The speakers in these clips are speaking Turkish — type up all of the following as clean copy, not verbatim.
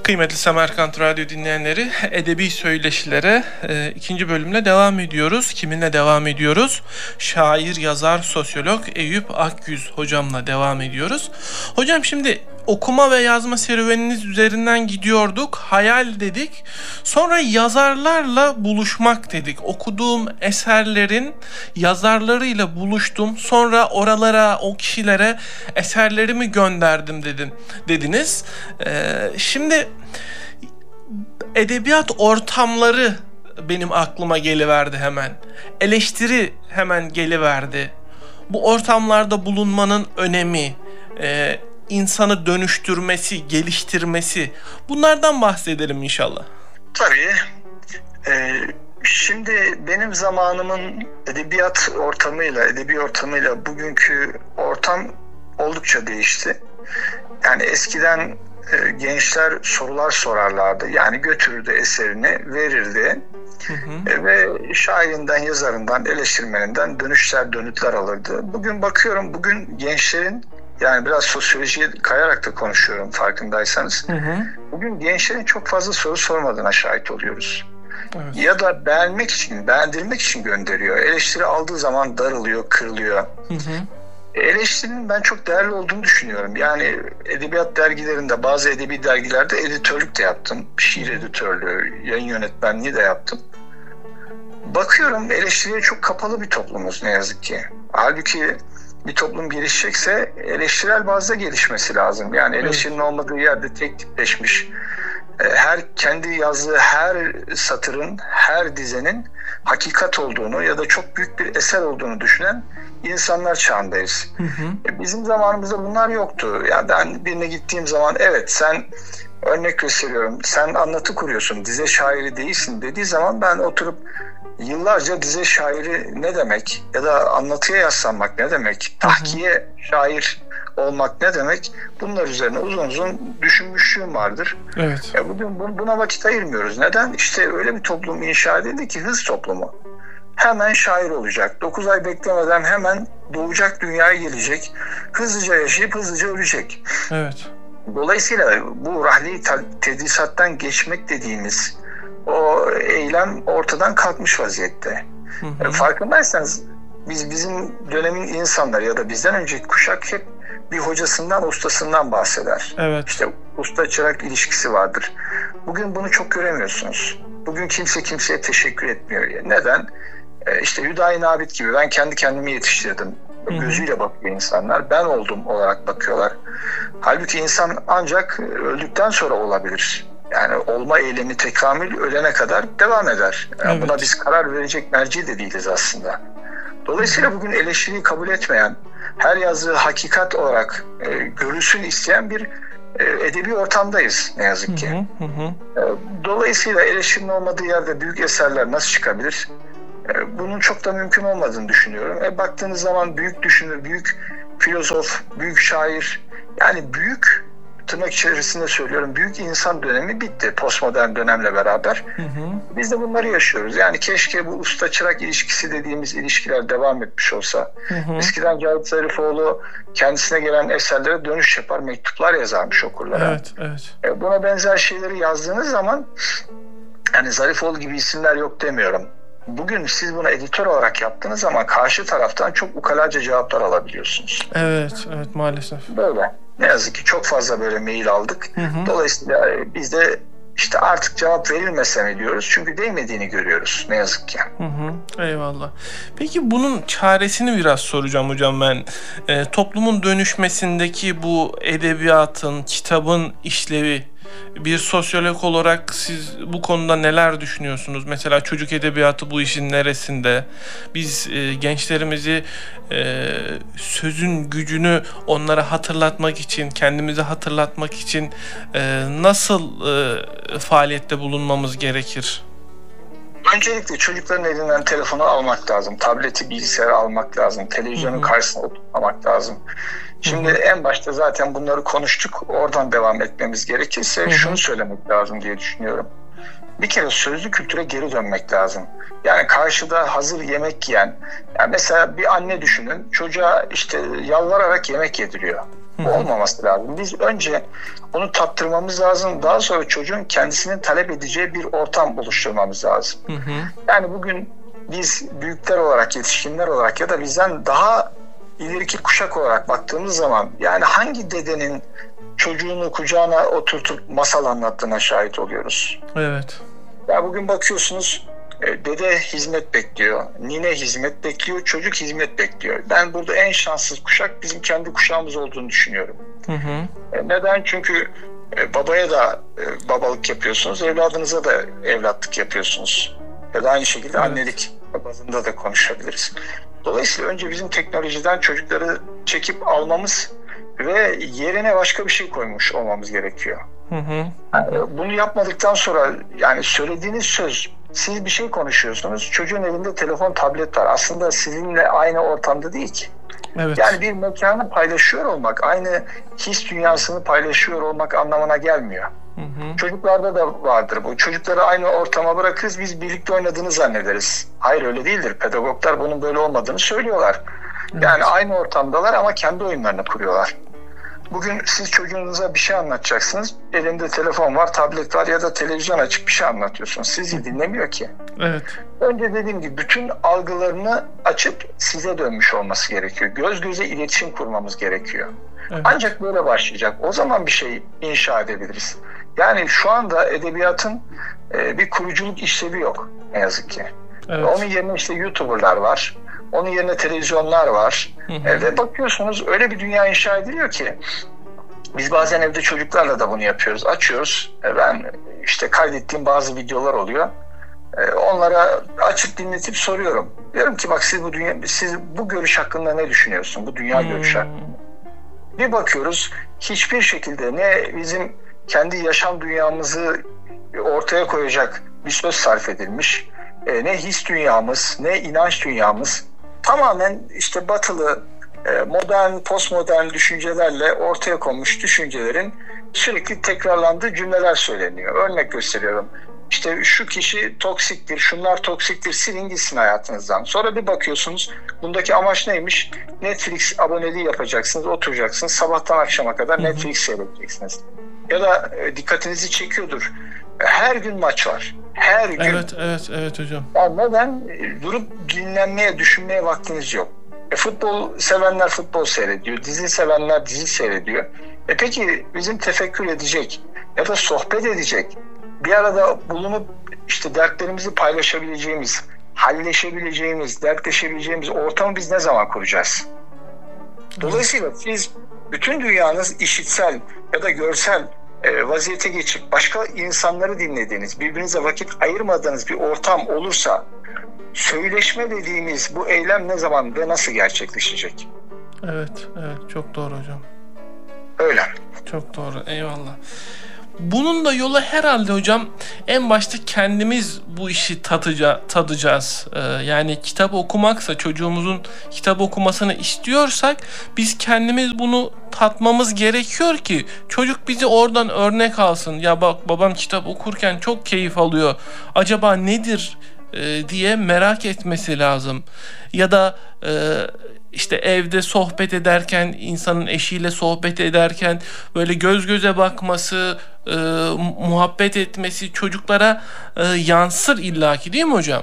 Kıymetli Semerkant Radyo dinleyenleri, Edebi Söyleşilere ikinci bölümle devam ediyoruz. Kiminle devam ediyoruz? Şair, yazar, sosyolog Eyüp Akyüz hocamla devam ediyoruz. Hocam şimdi okuma ve yazma serüveniniz üzerinden gidiyorduk. Hayal dedik. Sonra yazarlarla buluşmak dedik. Okuduğum eserlerin yazarlarıyla buluştum. Sonra oralara, o kişilere eserlerimi gönderdim dediniz. Şimdi edebiyat ortamları benim aklıma geliverdi hemen. Eleştiri hemen geliverdi. Bu ortamlarda bulunmanın önemi, insanı dönüştürmesi, geliştirmesi. Bunlardan bahsedelim inşallah. Tabii. Şimdi benim zamanımın edebi ortamıyla bugünkü ortam oldukça değişti. Yani eskiden gençler sorular sorarlardı. Yani götürürdü eserini, verirdi. Ve şairinden, yazarından, eleştirmeninden dönütler alırdı. Bugün bakıyorum, bugün gençlerin, yani biraz sosyolojiye kayarak da konuşuyorum farkındaysanız. Bugün gençlerin çok fazla soru sormadığına şahit oluyoruz. Evet. Ya da beğendirmek için gönderiyor. Eleştiri aldığı zaman darılıyor, kırılıyor. Eleştirinin ben çok değerli olduğunu düşünüyorum. Yani edebiyat dergilerinde, bazı edebi dergilerde editörlük de yaptım. Şiir editörlüğü, yayın yönetmenliği de yaptım. Bakıyorum, eleştiriye çok kapalı bir toplumuz ne yazık ki. Halbuki bir toplum gelişecekse eleştirel bazda gelişmesi lazım. Yani eleştirinin olmadığı yerde tek tipleşmiş, kendi yazdığı her satırın, her dizenin hakikat olduğunu ya da çok büyük bir eser olduğunu düşünen insanlar çağındayız. Bizim zamanımızda bunlar yoktu. Yani ben birine gittiğim zaman, evet sen, örnek gösteriyorum, sen anlatı kuruyorsun, dize şairi değilsin dediği zaman ben oturup yıllarca dize şairi ne demek ya da anlatıya yaslanmak ne demek, tahkiye şair olmak ne demek, bunlar üzerine uzun düşünmüşlüğüm vardır. Evet. Bugün buna vakit ayırmıyoruz. Neden? İşte öyle bir toplum inşa edildi ki, hız toplumu. Hemen şair olacak. 9 ay beklemeden hemen doğacak, dünyaya gelecek. Hızlıca yaşayıp hızlıca ölecek. Evet. Dolayısıyla bu rahli tedrisattan geçmek dediğimiz o eylem ortadan kalkmış vaziyette. Farkındaysanız bizim dönemin insanları ya da bizden önceki kuşak hep bir hocasından, ustasından bahseder. Evet. İşte usta-çırak ilişkisi vardır. Bugün bunu çok göremiyorsunuz. Bugün kimse kimseye teşekkür etmiyor. Neden? İşte Hüdayi Nabit gibi, ben kendi kendimi yetiştirdim gözüyle bakıyor insanlar. Ben oldum olarak bakıyorlar. Halbuki insan ancak öldükten sonra olabilir. Yani olma eylemi tekamül ölene kadar devam eder. Yani evet. Buna biz karar verecek merci de değiliz aslında. Dolayısıyla bugün eleştiriyi kabul etmeyen, her yazdığı hakikat olarak görülsün isteyen bir edebi ortamdayız ne yazık ki. Dolayısıyla eleştirinin olmadığı yerde büyük eserler nasıl çıkabilir? Bunun çok da mümkün olmadığını düşünüyorum. Baktığınız zaman büyük düşünür, büyük filozof, büyük şair, yani büyük, tırnak içerisinde söylüyorum, büyük insan dönemi bitti postmodern dönemle beraber. Biz de bunları yaşıyoruz. Yani keşke bu usta-çırak ilişkisi dediğimiz ilişkiler devam etmiş olsa. Eskiden Cavit Zarifoğlu kendisine gelen eserlere dönüş yapar, mektuplar yazarmış okurlara. Evet. Buna benzer şeyleri yazdığınız zaman, yani Zarifoğlu gibi isimler yok demiyorum. Bugün siz bunu editör olarak yaptığınız zaman karşı taraftan çok ukalaca cevaplar alabiliyorsunuz. Evet maalesef. Böyle. Ne yazık ki çok fazla böyle mail aldık. Dolayısıyla biz de işte artık cevap verilmese mi diyoruz? Çünkü değmediğini görüyoruz ne yazık ki. Eyvallah. Peki bunun çaresini biraz soracağım hocam ben. Toplumun dönüşmesindeki bu edebiyatın, kitabın işlevi, bir sosyolog olarak siz bu konuda neler düşünüyorsunuz? Mesela çocuk edebiyatı bu işin neresinde? Biz gençlerimizi sözün gücünü onlara hatırlatmak için, kendimize hatırlatmak için nasıl faaliyette bulunmamız gerekir? Öncelikle çocukların elinden telefonu almak lazım. Tableti, bilgisayarı almak lazım. Televizyonun karşısına oturmamak lazım. Şimdi en başta zaten bunları konuştuk. Oradan devam etmemiz gerekirse şunu söylemek lazım diye düşünüyorum. Bir kere sözlü kültüre geri dönmek lazım. Yani karşıda hazır yemek yiyen, yani mesela bir anne düşünün, çocuğa işte yalvararak yemek yediriyor. Bu olmaması lazım. Biz önce onu tattırmamız lazım. Daha sonra çocuğun kendisinin talep edeceği bir ortam oluşturmamız lazım. Yani bugün biz büyükler olarak, yetişkinler olarak ya da bizden daha ileriki kuşak olarak baktığımız zaman yani hangi dedenin çocuğunu kucağına oturtup masal anlattığına şahit oluyoruz. Evet. Ya bugün bakıyorsunuz dede hizmet bekliyor, nine hizmet bekliyor, çocuk hizmet bekliyor. Ben burada en şanssız kuşak bizim kendi kuşağımız olduğunu düşünüyorum. Neden? Çünkü babaya da babalık yapıyorsunuz, evladınıza da evlatlık yapıyorsunuz. Ya da aynı şekilde annelik bazında da konuşabiliriz. Dolayısıyla önce bizim teknolojiden çocukları çekip almamız ve yerine başka bir şey koymuş olmamız gerekiyor. Yani bunu yapmadıktan sonra yani söylediğiniz söz, siz bir şey konuşuyorsunuz, çocuğun elinde telefon, tablet var. Aslında sizinle aynı ortamda değil ki. Evet. Yani bir mekanı paylaşıyor olmak, aynı his dünyasını paylaşıyor olmak anlamına gelmiyor. Çocuklarda da vardır bu. Çocukları aynı ortama bırakırız, biz birlikte oynadığını zannederiz. Hayır, öyle değildir. Pedagoglar bunun böyle olmadığını söylüyorlar. Yani aynı ortamdalar ama kendi oyunlarını kuruyorlar. Bugün siz çocuğunuza bir şey anlatacaksınız. Elinde telefon var, tablet var ya da televizyon açıp bir şey anlatıyorsunuz. Sizi dinlemiyor ki. Evet. Önce dediğim gibi bütün algılarını açıp size dönmüş olması gerekiyor. Göz göze iletişim kurmamız gerekiyor. Evet. Ancak böyle başlayacak. O zaman bir şey inşa edebiliriz. Yani şu anda edebiyatın bir kuruculuk işlevi yok ne yazık ki. Evet. Onun yerine işte YouTuber'lar var. Onun yerine televizyonlar var. Ve bakıyorsunuz öyle bir dünya inşa ediliyor ki biz bazen evde çocuklarla da bunu yapıyoruz. Açıyoruz. Ben işte kaydettiğim bazı videolar oluyor. Onlara açıp dinletip soruyorum. Diyorum ki bak siz bu görüş hakkında ne düşünüyorsun? Bu dünya görüşü hakkında. Bir bakıyoruz hiçbir şekilde ne bizim kendi yaşam dünyamızı ortaya koyacak bir söz sarf edilmiş. Ne his dünyamız, ne inanç dünyamız. Tamamen işte batılı, modern, postmodern düşüncelerle ortaya konmuş düşüncelerin sürekli tekrarlandığı cümleler söyleniyor. Örnek gösteriyorum. İşte şu kişi toksiktir, şunlar toksiktir, silin gitsin hayatınızdan. Sonra bir bakıyorsunuz bundaki amaç neymiş? Netflix aboneliği yapacaksınız, oturacaksınız, sabahtan akşama kadar Netflix seyredeceksiniz. Ya da dikkatinizi çekiyordur. Her gün maç var. Her gün. Evet hocam. Yani neden? Durup dinlenmeye, düşünmeye vaktiniz yok. Futbol sevenler futbol seyrediyor, dizi sevenler dizi seyrediyor. Peki bizim tefekkür edecek ya da sohbet edecek, bir arada bulunup işte dertlerimizi paylaşabileceğimiz, halleşebileceğimiz, dertleşebileceğimiz ortamı biz ne zaman kuracağız? Dolayısıyla siz bütün dünyanız işitsel ya da görsel vaziyete geçip başka insanları dinlediğiniz, birbirinize vakit ayırmadığınız bir ortam olursa söyleşme dediğimiz bu eylem ne zaman ve nasıl gerçekleşecek? Evet, çok doğru hocam. Öyle. Çok doğru, eyvallah. Bunun da yolu herhalde hocam en başta kendimiz bu işi tadacağız. Yani kitap okumaksa, çocuğumuzun kitap okumasını istiyorsak biz kendimiz bunu tatmamız gerekiyor ki çocuk bizi oradan örnek alsın. Ya bak babam kitap okurken çok keyif alıyor. Acaba nedir diye merak etmesi lazım. Ya da işte evde sohbet ederken, insanın eşiyle sohbet ederken böyle göz göze bakması, muhabbet etmesi çocuklara yansır illaki, değil mi hocam?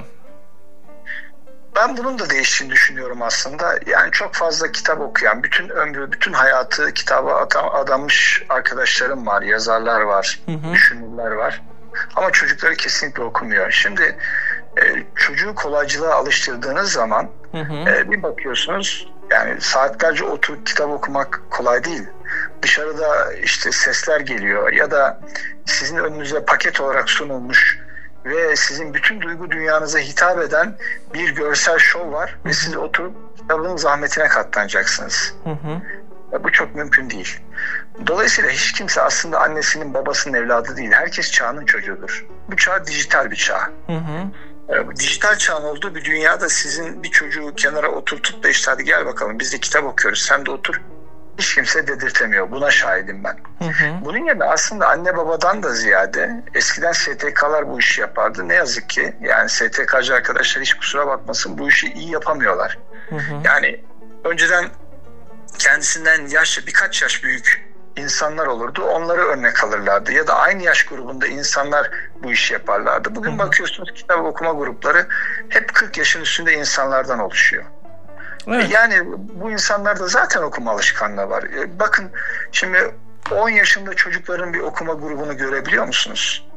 Ben bunun da değiştiğini düşünüyorum aslında. Yani çok fazla kitap okuyan, bütün ömrü, bütün hayatı kitaba adamış arkadaşlarım var, yazarlar var, düşünürler var. Ama çocukları kesinlikle okumuyor. Şimdi çocuğu kolaycılığa alıştırdığınız zaman bir bakıyorsunuz yani saatlerce oturup kitap okumak kolay değil. Dışarıda işte sesler geliyor ya da sizin önünüze paket olarak sunulmuş ve sizin bütün duygu dünyanıza hitap eden bir görsel şov var ve siz oturup kitabın zahmetine katlanacaksınız. Bu çok mümkün değil. Dolayısıyla hiç kimse aslında annesinin babasının evladı değil. Herkes çağının çocuğudur. Bu çağ dijital bir çağ. Dijital çağın olduğu bir dünyada sizin bir çocuğu kenara oturtup da işte hadi gel bakalım biz de kitap okuyoruz sen de otur. Hiç kimse dedirtemiyor. Buna şahidim ben. Bunun yerine aslında anne babadan da ziyade eskiden STK'lar bu işi yapardı. Ne yazık ki yani STK'cı arkadaşlar hiç kusura bakmasın bu işi iyi yapamıyorlar. Yani önceden kendisinden birkaç yaş büyük insanlar olurdu. Onları örnek alırlardı. Ya da aynı yaş grubunda insanlar bu işi yaparlardı. Bugün bakıyorsunuz kitap okuma grupları hep 40 yaşın üstünde insanlardan oluşuyor. Evet. Yani bu insanlarda zaten okuma alışkanlığı var. Bakın şimdi 10 yaşında çocukların bir okuma grubunu görebiliyor musunuz?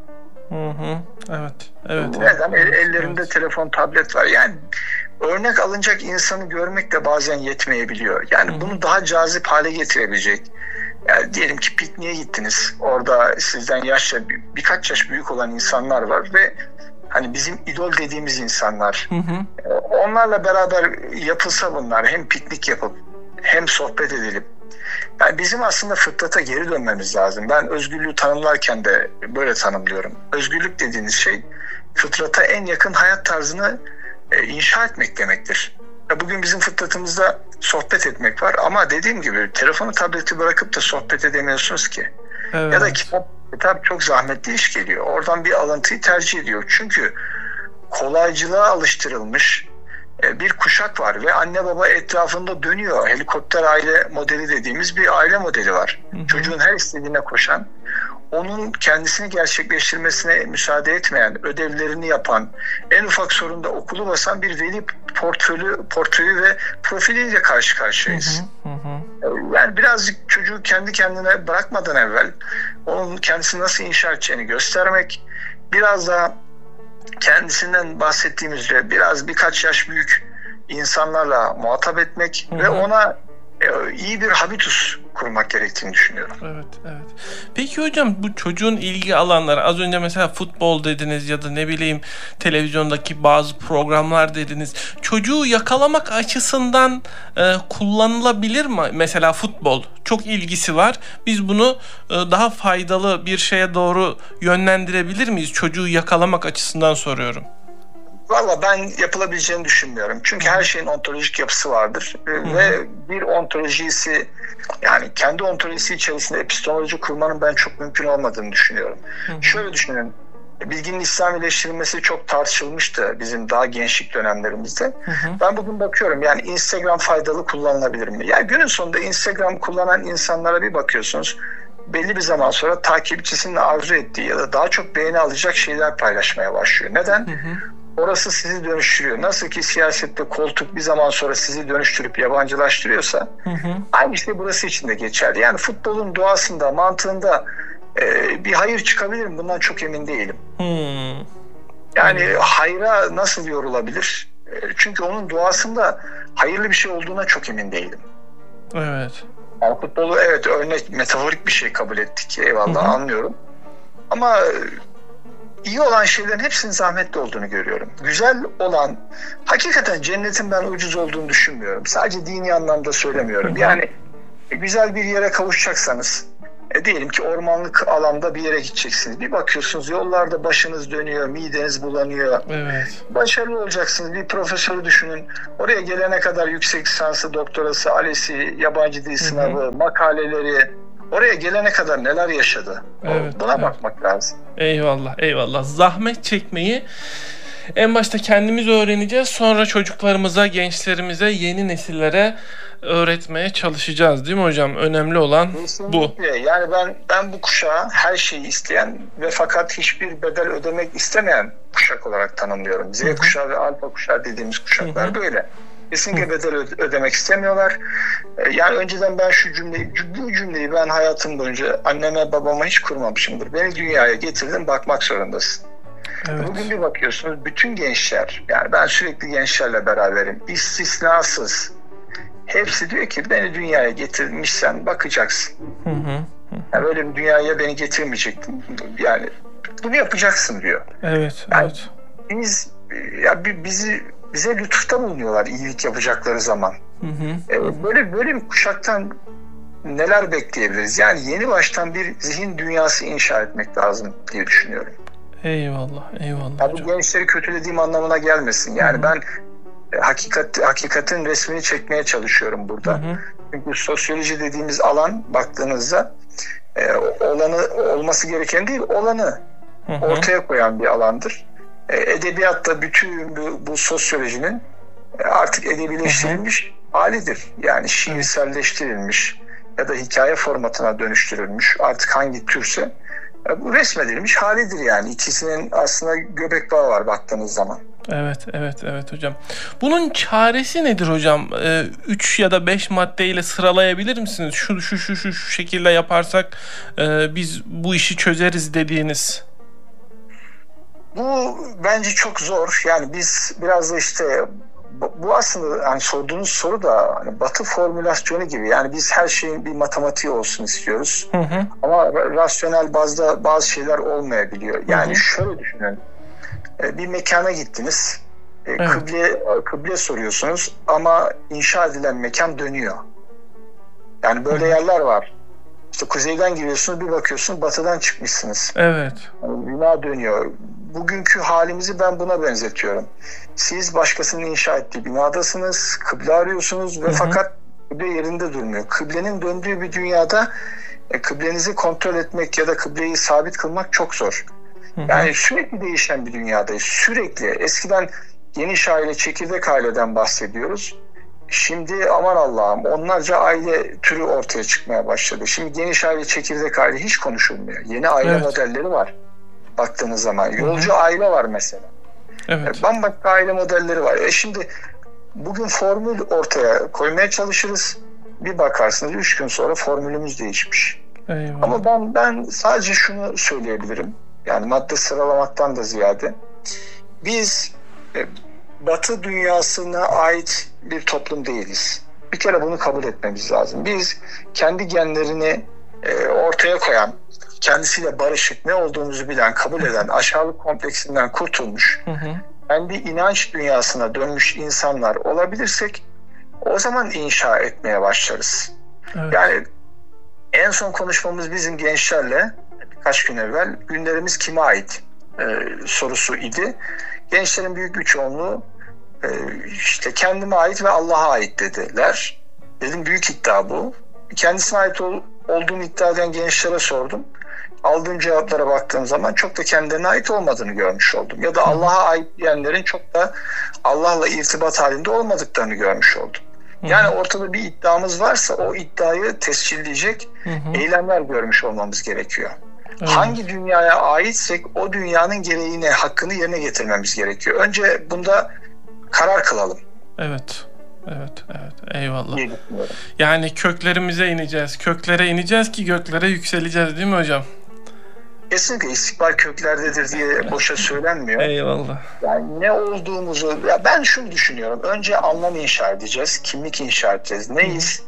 Evet. Evet. Neden? Evet. Ellerinde Evet. telefon, tablet var. Yani örnek alınacak insanı görmek de bazen yetmeyebiliyor. Yani bunu daha cazip hale getirebilecek. Yani diyelim ki pikniğe gittiniz. Orada sizden birkaç yaş büyük olan insanlar var ve hani bizim idol dediğimiz insanlar. Onlarla beraber yapılsa bunlar, hem piknik yapıp hem sohbet edilip, yani bizim aslında fıtrata geri dönmemiz lazım. Ben özgürlüğü tanımlarken de böyle tanımlıyorum. Özgürlük dediğiniz şey fıtrata en yakın hayat tarzını inşa etmek demektir. Bugün bizim fıtratımızda sohbet etmek var ama dediğim gibi telefonu, tableti bırakıp da sohbet edemiyorsunuz ki. Evet. Ya da kitap çok zahmetli iş geliyor. Oradan bir alıntıyı tercih ediyor. Çünkü kolaycılığa alıştırılmış bir kuşak var ve anne baba etrafında dönüyor. Helikopter aile modeli dediğimiz bir aile modeli var. Çocuğun her istediğine koşan, onun kendisini gerçekleştirmesine müsaade etmeyen, ödevlerini yapan, en ufak sorunda okulu basan bir veli portföyü ve profiliyle karşı karşıyayız. Yani birazcık çocuğu kendi kendine bırakmadan evvel onun kendisini nasıl inşa edeceğini göstermek, biraz daha kendisinden bahsettiğimiz üzere birkaç yaş büyük insanlarla muhatap etmek ve ona iyi bir habitus kurmak gerektiğini düşünüyorum. Evet. Peki hocam, bu çocuğun ilgi alanları, az önce mesela futbol dediniz ya da ne bileyim televizyondaki bazı programlar dediniz. Çocuğu yakalamak açısından kullanılabilir mi? Mesela futbol çok ilgisi var. Biz bunu daha faydalı bir şeye doğru yönlendirebilir miyiz? Çocuğu yakalamak açısından soruyorum. Valla ben yapılabileceğini düşünmüyorum. Çünkü her şeyin ontolojik yapısı vardır. Ve bir ontolojisi, yani kendi ontolojisi içerisinde epistemoloji kurmanın ben çok mümkün olmadığını düşünüyorum. Şöyle düşünün. Bilginin İslamileştirilmesi çok tartışılmıştı bizim daha gençlik dönemlerimizde. Ben bugün bakıyorum, yani Instagram faydalı kullanılabilir mi? Yani günün sonunda Instagram kullanan insanlara bir bakıyorsunuz. Belli bir zaman sonra takipçisinin arzu ettiği ya da daha çok beğeni alacak şeyler paylaşmaya başlıyor. Neden? Orası sizi dönüştürüyor. Nasıl ki siyasette koltuk bir zaman sonra sizi dönüştürüp yabancılaştırıyorsa, aynı şey burası için de geçerli. Yani futbolun doğasında, mantığında bir hayır çıkabilir mi? Bundan çok emin değilim. Yani hayra nasıl yorulabilir? Çünkü onun doğasında hayırlı bir şey olduğuna çok emin değilim. Evet. Yani futbolu örnek, metaforik bir şey kabul ettik. Eyvallah, anlıyorum. Ama iyi olan şeylerin hepsinin zahmetli olduğunu görüyorum. Güzel olan, hakikaten cennetin ben ucuz olduğunu düşünmüyorum. Sadece dini anlamda söylemiyorum. Yani güzel bir yere kavuşacaksanız, diyelim ki ormanlık alanda bir yere gideceksiniz. Bir bakıyorsunuz yollarda başınız dönüyor, mideniz bulanıyor. Evet. Başarılı olacaksınız. Bir profesörü düşünün. Oraya gelene kadar yüksek lisansı, doktorası, ALES'i, yabancı dil sınavı, makaleleri, oraya gelene kadar neler yaşadı? Buna bakmak lazım. Eyvallah. Zahmet çekmeyi en başta kendimiz öğreneceğiz. Sonra çocuklarımıza, gençlerimize, yeni nesillere öğretmeye çalışacağız, değil mi hocam? Önemli olan bu. Yani ben bu kuşağı her şeyi isteyen ve fakat hiçbir bedel ödemek istemeyen kuşak olarak tanımlıyorum. Z kuşağı ve alfa kuşağı dediğimiz kuşaklar böyle. Kesinlikle bedel ödemek istemiyorlar. Yani önceden ben bu cümleyi ben hayatım boyunca anneme babama hiç kurmamışımdır. Beni dünyaya getirdin, bakmak zorundasın. Evet. Bugün bir bakıyorsunuz bütün gençler, yani ben sürekli gençlerle beraberim, istisnasız. Hepsi diyor ki beni dünyaya getirmişsen bakacaksın. Yani böyle bir dünyaya beni getirmeyecektin. Yani bunu yapacaksın diyor. Evet. Bize lütufta bulunuyorlar iyilik yapacakları zaman. Böyle bir kuşaktan neler bekleyebiliriz? Yani yeni baştan bir zihin dünyası inşa etmek lazım diye düşünüyorum. Eyvallah. Yani bu gençleri kötülediğim anlamına gelmesin. Yani ben hakikatin resmini çekmeye çalışıyorum burada. Çünkü sosyoloji dediğimiz alan baktığınızda olması gereken değil, olanı ortaya koyan bir alandır. Edebiyatta bütün bu sosyolojinin artık edebileştirilmiş halidir. Yani şiirselleştirilmiş ya da hikaye formatına dönüştürülmüş, artık hangi türse bu resmedilmiş halidir yani. İkisinin aslında göbek bağı var baktığınız zaman. Evet, evet, evet hocam. Bunun çaresi nedir hocam? 3 ya da 5 maddeyle sıralayabilir misiniz? Şu şekilde yaparsak biz bu işi çözeriz dediğiniz. Bu bence çok zor. Yani biz biraz da işte bu aslında hani sorduğunuz soru da hani Batı formülasyonu gibi. Yani biz her şeyin bir matematiği olsun istiyoruz. Hı hı. Ama rasyonel bazda bazı şeyler olmayabiliyor. Yani şöyle düşünün. Bir mekana gittiniz. Evet. Kıble soruyorsunuz ama inşa edilen mekan dönüyor. Yani böyle yerler var. İşte kuzeyden giriyorsunuz, bir bakıyorsunuz batıdan çıkmışsınız. Evet. Yani bina dönüyor. Bugünkü halimizi ben buna benzetiyorum. Siz başkasının inşa ettiği binadasınız, kıble arıyorsunuz ve fakat kıble yerinde durmuyor. Kıblenin döndüğü bir dünyada kıblenizi kontrol etmek ya da kıbleyi sabit kılmak çok zor. Yani sürekli değişen bir dünyadayız. Sürekli. Eskiden geniş aile, çekirdek aileden bahsediyoruz. Şimdi aman Allah'ım onlarca aile türü ortaya çıkmaya başladı. Şimdi geniş aile, çekirdek aile hiç konuşulmuyor. Yeni aile modelleri var baktığınız zaman. Yolcu aile var mesela. Evet. Bambaşka aile modelleri var. Şimdi bugün formül ortaya koymaya çalışırız. Bir bakarsınız 3 gün sonra formülümüz değişmiş. Eyvallah. Ama ben sadece şunu söyleyebilirim. Yani madde sıralamaktan da ziyade. Biz Batı dünyasına ait bir toplum değiliz. Bir kere bunu kabul etmemiz lazım. Biz kendi genlerini ortaya koyan, kendisiyle barışık, ne olduğumuzu bilen, kabul eden, aşağılık kompleksinden kurtulmuş, kendi inanç dünyasına dönmüş insanlar olabilirsek o zaman inşa etmeye başlarız. Evet. Yani en son konuşmamız bizim gençlerle birkaç gün evvel günlerimiz kime ait sorusu idi. Gençlerin büyük bir çoğunluğu işte kendime ait ve Allah'a ait dediler. Dedim büyük iddia bu. Kendisine ait olduğunu iddia eden gençlere sordum. Aldığım cevaplara baktığım zaman çok da kendilerine ait olmadığını görmüş oldum. Ya da Allah'a ait diyenlerin çok da Allah'la irtibat halinde olmadıklarını görmüş oldum. Yani ortada bir iddiamız varsa o iddiayı tescilleyecek eylemler görmüş olmamız gerekiyor. Evet. Hangi dünyaya aitsek o dünyanın gereğini, hakkını yerine getirmemiz gerekiyor. Önce bunda karar kılalım. Evet. Evet, evet. Eyvallah. Yani köklerimize ineceğiz. Köklere ineceğiz ki göklere yükseleceğiz değil mi hocam? Kesinlikle istikbal köklerdedir diye boşa söylenmiyor. Eyvallah. Yani ne olduğumuzu, ya ben şunu düşünüyorum. Önce anlam inşa edeceğiz, kimlik inşa edeceğiz. Neyiz?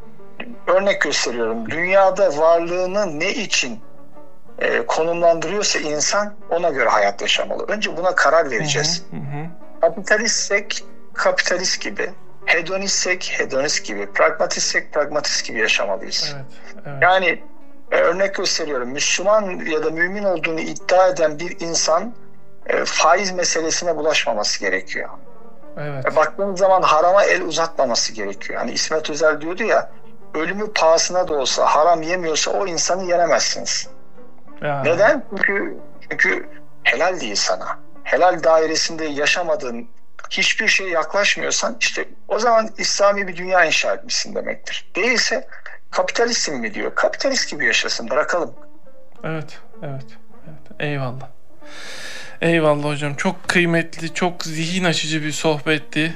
Örnek gösteriyorum. Dünyada varlığını ne için konumlandırıyorsa insan ona göre hayat yaşamalı. Önce buna karar vereceğiz. Kapitalistsek kapitalist gibi, hedonistsek hedonist gibi, pragmatistsek pragmatist gibi yaşamalıyız. Evet, evet. Yani örnek gösteriyorum. Müslüman ya da mümin olduğunu iddia eden bir insan faiz meselesine bulaşmaması gerekiyor. Evet. Baktığınız zaman harama el uzatmaması gerekiyor. Hani İsmet Özel diyordu ya, ölümü pahasına da olsa haram yemiyorsa o insanı yenemezsiniz. Ya. Neden? Çünkü helal değil sana. Helal dairesinde yaşamadığın hiçbir şeye yaklaşmıyorsan işte o zaman İslami bir dünya inşa etmişsin demektir. Değilse kapitalistsin mi diyor. Kapitalist gibi yaşasın, bırakalım. Evet, evet, evet. Eyvallah. Eyvallah hocam. Çok kıymetli, çok zihin açıcı bir sohbetti.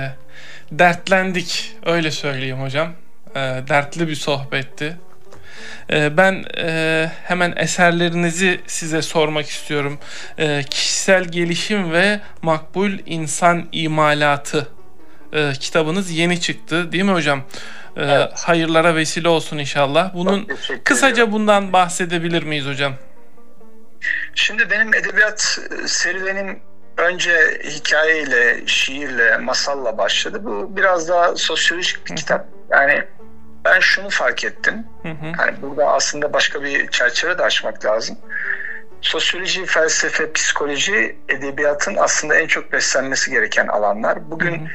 Dertlendik, öyle söyleyeyim hocam. Dertli bir sohbetti. Ben hemen eserlerinizi size sormak istiyorum. Kişisel gelişim ve makbul insan imalatı kitabınız yeni çıktı değil mi hocam? Evet. Hayırlara vesile olsun inşallah. Kısaca bundan bahsedebilir miyiz hocam? Şimdi benim edebiyat serüvenim önce hikayeyle, şiirle, masalla başladı. Bu biraz daha sosyolojik bir kitap. Yani ben şunu fark ettim. Yani burada aslında başka bir çerçeve de açmak lazım. Sosyoloji, felsefe, psikoloji, edebiyatın aslında en çok beslenmesi gereken alanlar. Bugün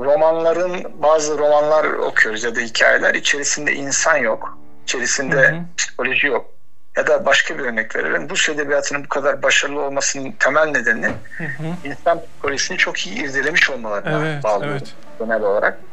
bazı romanlar okuyoruz ya da hikayeler. İçerisinde insan yok. İçerisinde psikoloji yok. Ya da başka bir örnek verelim. Rus edebiyatının bu kadar başarılı olmasının temel nedeni insan psikolojisini çok iyi irdelemiş olmalarına bağlı genel olarak.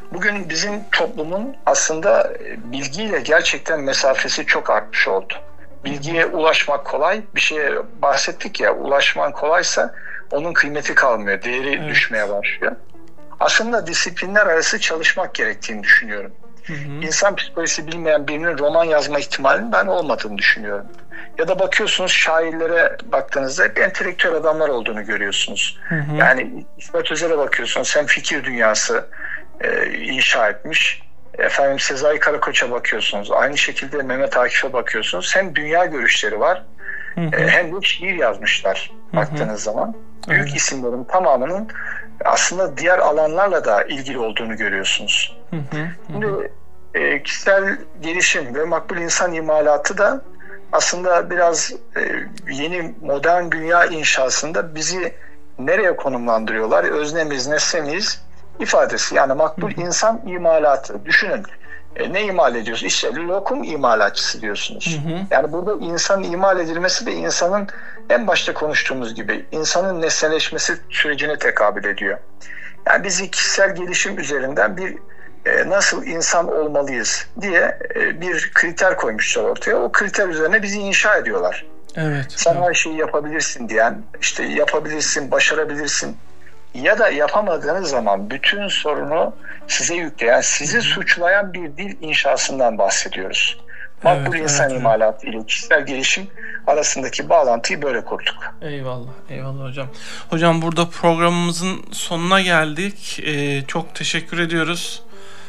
Bugün bizim toplumun aslında bilgiyle gerçekten mesafesi çok artmış oldu. Bilgiye ulaşmak kolay. Bir şeye bahsettik ya, ulaşman kolaysa onun kıymeti kalmıyor, değeri düşmeye başlıyor. Aslında disiplinler arası çalışmak gerektiğini düşünüyorum. İnsan psikolojisi bilmeyen birinin roman yazma ihtimalinin ben olmadığını düşünüyorum. Ya da bakıyorsunuz şairlere baktığınızda hep entelektüel adamlar olduğunu görüyorsunuz. Yani İsmet Özel'e bakıyorsunuz, hem fikir dünyası inşa etmiş. Efendim Sezai Karakoç'a bakıyorsunuz. Aynı şekilde Mehmet Akif'e bakıyorsunuz. Hem dünya görüşleri var hem de şiir yazmışlar baktığınız zaman. Büyük isimlerin tamamının aslında diğer alanlarla da ilgili olduğunu görüyorsunuz. Şimdi kişisel gelişim ve makbul insan imalatı da aslında biraz yeni modern dünya inşasında bizi nereye konumlandırıyorlar? Öznemiz, nesnemiz ifadesi. Yani makbul insan imalatı. Düşünün. Ne imal ediyoruz? İşte lokum imalatçısı diyorsunuz. Yani burada insanın imal edilmesi de insanın en başta konuştuğumuz gibi insanın nesneleşmesi sürecine tekabül ediyor. Yani bizi kişisel gelişim üzerinden bir nasıl insan olmalıyız diye bir kriter koymuşlar ortaya. O kriter üzerine bizi inşa ediyorlar. Evet. Sen her şeyi yapabilirsin diyen, işte yapabilirsin, başarabilirsin ya da yapamadığınız zaman bütün sorunu size yükleyen, sizi suçlayan bir dil inşasından bahsediyoruz. Makbul insan imalatı ile kişisel gelişim arasındaki bağlantıyı böyle kurduk. Eyvallah, eyvallah hocam. Hocam burada programımızın sonuna geldik. Çok teşekkür ediyoruz.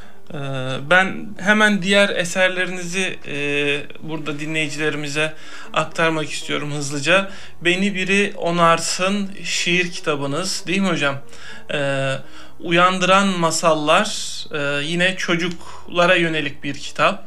Ben hemen diğer eserlerinizi burada dinleyicilerimize aktarmak istiyorum hızlıca. Beni Biri Onarsın şiir kitabınız, değil mi hocam? Uyandıran Masallar, yine çocuklara yönelik bir kitap.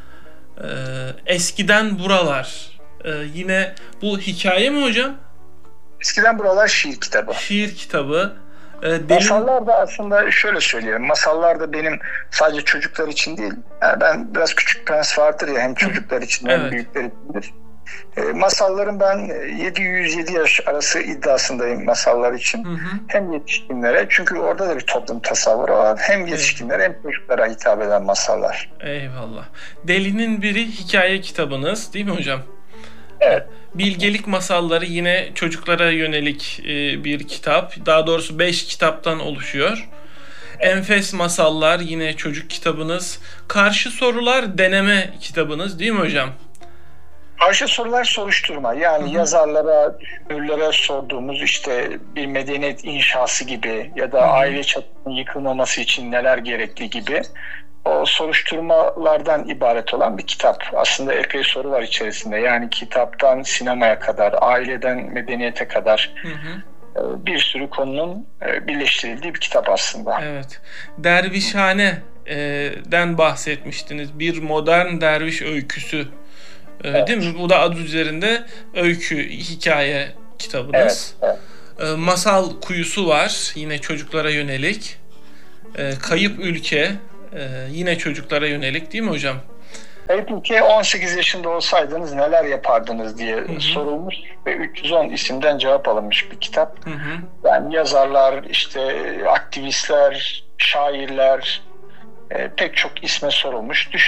Eskiden Buralar, yine bu hikaye mi hocam? Eskiden Buralar şiir kitabı. Şiir kitabı. Masallar da aslında şöyle söyleyelim. Masallar da benim sadece çocuklar için değil. Yani ben biraz Küçük Prens vardır ya, hem çocuklar için hem büyükler içindir. Masalların ben 707 yaş arası iddiasındayım masallar için. Hem yetişkinlere, çünkü orada da bir toplum tasavvuru var. Hem yetişkinlere hem çocuklara hitap eden masallar. Eyvallah. Delinin Biri hikaye kitabınız, değil mi hocam? Evet. Bilgelik Masalları yine çocuklara yönelik bir kitap. Daha doğrusu 5 kitaptan oluşuyor. Enfes Masallar yine çocuk kitabınız. Karşı Sorular deneme kitabınız, değil mi hocam? Karşı sorular soruşturma. Yani yazarlara, düşünürlere sorduğumuz işte bir medeniyet inşası gibi ya da aile çatısının yıkılmaması için neler gerekli gibi o soruşturmalardan ibaret olan bir kitap. Aslında epey soru var içerisinde. Yani kitaptan sinemaya kadar, aileden medeniyete kadar bir sürü konunun birleştirildiği bir kitap aslında. Evet. Dervişhane'den bahsetmiştiniz. Bir modern derviş öyküsü. Değil mi? Bu da adı üzerinde öykü, hikaye kitabınız. Masal Kuyusu var. Yine çocuklara yönelik. Kayıp Ülke. Yine çocuklara yönelik, değil mi hocam? Kayıp Ülke, 18 yaşında olsaydınız neler yapardınız diye sorulmuş ve 310 isimden cevap alınmış bir kitap. Yani yazarlar, işte aktivistler, şairler, pek çok isme sorulmuş.